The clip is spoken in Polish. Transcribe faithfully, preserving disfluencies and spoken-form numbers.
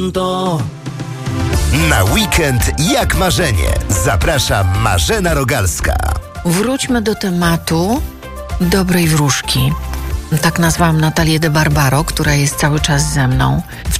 To... Na weekend jak marzenie. Zaprasza Marzena Rogalska. Wróćmy do tematu dobrej wróżki. Tak nazwałam Natalię de Barbaro, która jest cały czas ze mną.